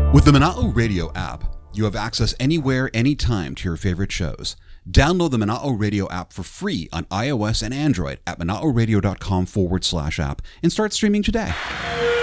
With the Mana'o Radio app, you have access anywhere, anytime to your favorite shows. Download the Mana'o Radio app for free on iOS and Android at mana'oradio.com/app and start streaming today.